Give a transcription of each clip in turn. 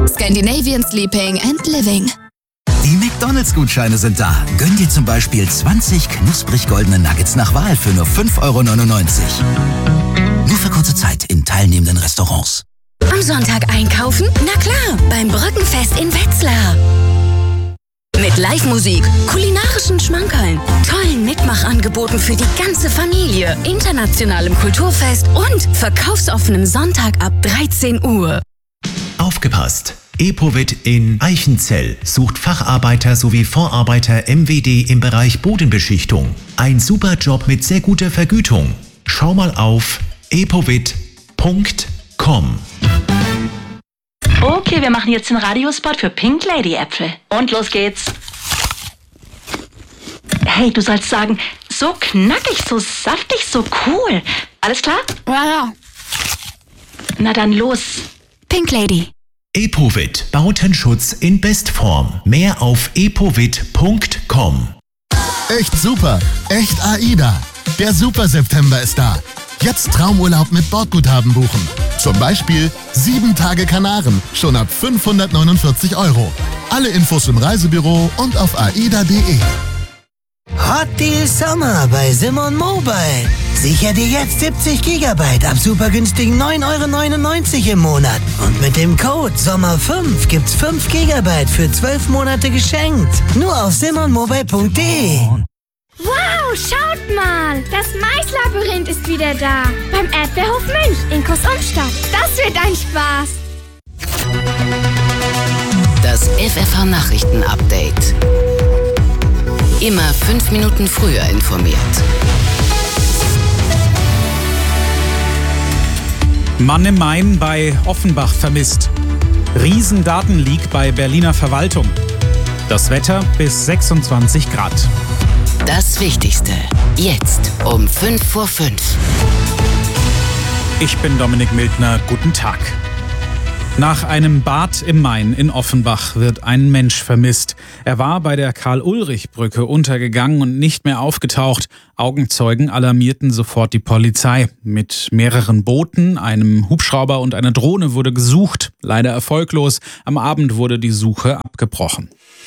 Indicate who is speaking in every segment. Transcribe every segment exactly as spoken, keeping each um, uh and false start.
Speaker 1: Scandinavian Sleeping and Living.
Speaker 2: Die McDonalds-Gutscheine sind da. Gönn dir zum Beispiel zwanzig knusprig goldene Nuggets nach Wahl für nur fünf Euro neunundneunzig. Nur für kurze Zeit in teilnehmenden Restaurants.
Speaker 3: Am Sonntag einkaufen? Na klar, beim Brückenfest in Wetzlar. Mit Live-Musik, kulinarischen Schmankerln, tollen Mitmachangeboten für die ganze Familie, internationalem Kulturfest und verkaufsoffenem Sonntag ab dreizehn Uhr.
Speaker 4: Aufgepasst! Epovit in Eichenzell sucht Facharbeiter sowie Vorarbeiter M W D im Bereich Bodenbeschichtung. Ein super Job mit sehr guter Vergütung. Schau mal auf epovit punkt com.
Speaker 5: Okay, wir machen jetzt den Radiospot für Pink Lady Äpfel. Und los geht's. Hey, du sollst sagen, so knackig, so saftig, so cool. Alles klar?
Speaker 1: Ja, ja.
Speaker 5: Na dann los.
Speaker 3: Pink Lady.
Speaker 4: Epovit, Bautenschutz in Bestform. Mehr auf epovit punkt com.
Speaker 6: Echt super, echt AIDA. Der Super September ist da. Jetzt Traumurlaub mit Bordguthaben buchen. Zum Beispiel sieben Tage Kanaren, schon ab fünfhundertneunundvierzig Euro. Alle Infos im Reisebüro und auf aida punkt de.
Speaker 7: Hot Deal Sommer bei Simon Mobile. Sicher dir jetzt siebzig Gigabyte ab super günstigen neun Euro neunundneunzig im Monat. Und mit dem Code Sommer fünf gibt's fünf Gigabyte für zwölf Monate geschenkt. Nur auf simon mobile punkt de.
Speaker 8: Wow, schaut mal! Das Maislabyrinth ist wieder da. Beim Erdbeerhof Münch in Großumstadt. Das wird ein Spaß.
Speaker 3: Das F F H-Nachrichten-Update. Immer fünf Minuten früher informiert.
Speaker 9: Mann im Main bei Offenbach vermisst. Riesendatenleak bei Berliner Verwaltung. Das Wetter bis sechsundzwanzig Grad.
Speaker 3: Das Wichtigste. Jetzt um fünf vor fünf.
Speaker 9: Ich bin Dominik Mildner. Guten Tag. Nach einem Bad im Main in Offenbach wird ein Mensch vermisst. Er war bei der Karl-Ulrich-Brücke untergegangen und nicht mehr aufgetaucht. Augenzeugen alarmierten sofort die Polizei. Mit mehreren Booten, einem Hubschrauber und einer Drohne wurde gesucht. Leider erfolglos. Am Abend wurde die Suche abgebrochen.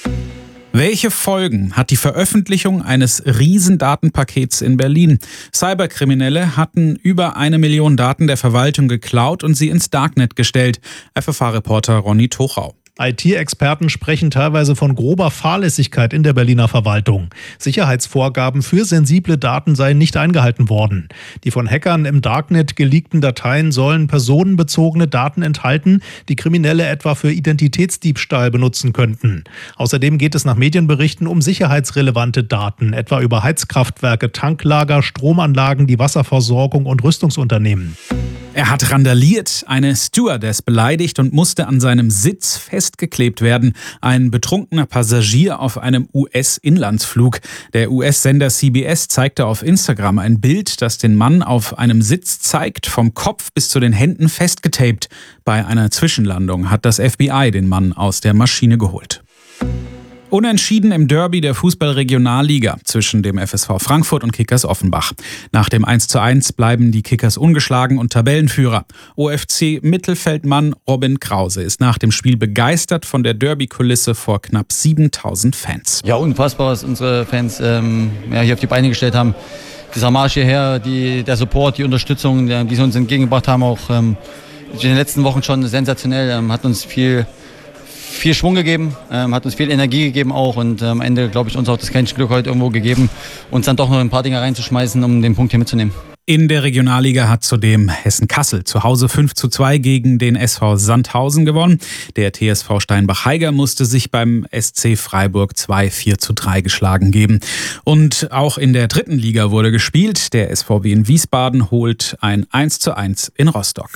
Speaker 9: Welche Folgen hat die Veröffentlichung eines Riesendatenpakets in Berlin? Cyberkriminelle hatten über eine Million Daten der Verwaltung geklaut und sie ins Darknet gestellt. F F H-Reporter Ronny Tochau.
Speaker 10: I T-Experten sprechen teilweise von grober Fahrlässigkeit in der Berliner Verwaltung. Sicherheitsvorgaben für sensible Daten seien nicht eingehalten worden. Die von Hackern im Darknet geleakten Dateien sollen personenbezogene Daten enthalten, die Kriminelle etwa für Identitätsdiebstahl benutzen könnten. Außerdem geht es nach Medienberichten um sicherheitsrelevante Daten, etwa über Heizkraftwerke, Tanklager, Stromanlagen, die Wasserversorgung und Rüstungsunternehmen.
Speaker 9: Er hat randaliert, eine Stewardess beleidigt und musste an seinem Sitz festgeklebt werden. Ein betrunkener Passagier auf einem U S-Inlandsflug. Der U S-Sender C B S zeigte auf Instagram ein Bild, das den Mann auf einem Sitz zeigt, vom Kopf bis zu den Händen festgetaped. Bei einer Zwischenlandung hat das F B I den Mann aus der Maschine geholt. Unentschieden im Derby der Fußball-Regionalliga zwischen dem F S V Frankfurt und Kickers Offenbach. Nach dem eins zu eins bleiben die Kickers ungeschlagen und Tabellenführer. O F C-Mittelfeldmann Robin Krause ist nach dem Spiel begeistert von der Derby-Kulisse vor knapp siebentausend Fans.
Speaker 11: Ja, unfassbar, was unsere Fans ähm, ja, hier auf die Beine gestellt haben. Dieser Marsch hierher, die, der Support, die Unterstützung, die sie uns entgegengebracht haben, auch ähm, in den letzten Wochen schon sensationell, ähm, hat uns viel... viel Schwung gegeben, ähm, hat uns viel Energie gegeben auch und äh, am Ende, glaube ich, uns auch das kleine Glück heute irgendwo gegeben, uns dann doch noch ein paar Dinge reinzuschmeißen, um den Punkt hier mitzunehmen.
Speaker 9: In der Regionalliga hat zudem Hessen-Kassel zu Hause fünf zu zwei gegen den S V Sandhausen gewonnen. Der T S V Steinbach-Heiger musste sich beim S C Freiburg zwei vier zu drei geschlagen geben. Und auch in der dritten Liga wurde gespielt. Der S V W in Wiesbaden holt ein eins zu eins in Rostock.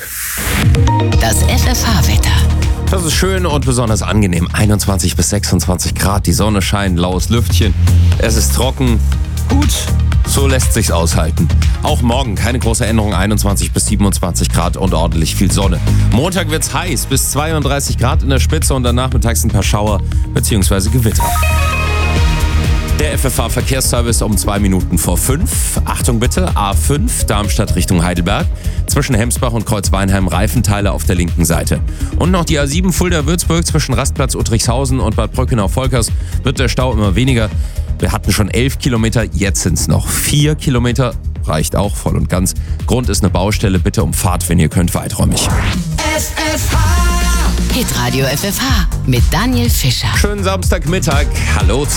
Speaker 3: Das F F H-Wetter.
Speaker 12: Das ist schön und besonders angenehm. einundzwanzig bis sechsundzwanzig Grad, die Sonne scheint, laues Lüftchen. Es ist trocken. Gut, so lässt sich's aushalten. Auch morgen keine große Änderung, einundzwanzig bis siebenundzwanzig Grad und ordentlich viel Sonne. Montag wird's heiß, bis zweiunddreißig Grad in der Spitze und dann nachmittags ein paar Schauer bzw. Gewitter. Der F F H-Verkehrsservice um zwei Minuten vor fünf. Achtung bitte, A fünf, Darmstadt Richtung Heidelberg. Zwischen Hemsbach und Kreuzweinheim Reifenteile auf der linken Seite. Und noch die A sieben Fulda-Würzburg zwischen Rastplatz Uttrichshausen und Bad Brückenau-Volkers wird der Stau immer weniger. Wir hatten schon elf Kilometer, jetzt sind es noch vier Kilometer. Reicht auch voll und ganz. Grund ist eine Baustelle, bitte um Fahrt, wenn ihr könnt, weiträumig.
Speaker 3: F F H. Hitradio F F H mit Daniel Fischer.
Speaker 12: Schönen Samstagmittag. Hallo zusammen.